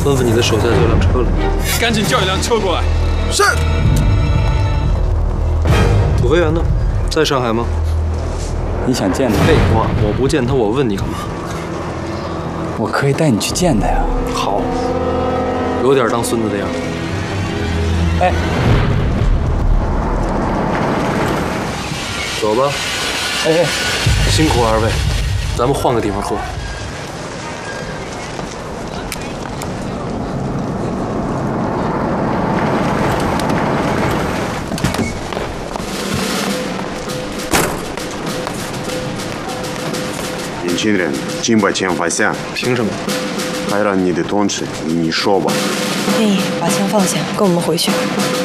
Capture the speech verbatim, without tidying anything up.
吩咐你的手下叫辆车来， 赶紧叫一辆车过来。 是。 土肥原呢？在上海吗？ 你想见他？ 废话，我不见他，我问你干嘛？ 我可以带你去见他呀。 好，有点当孙子的样。 哎， 走吧。 哎哎， 辛苦二位，咱们换个地方喝。 年轻人，金把钱放下。 凭什么？ 还让你的同志，你说吧。 愿意把枪放下，跟我们回去。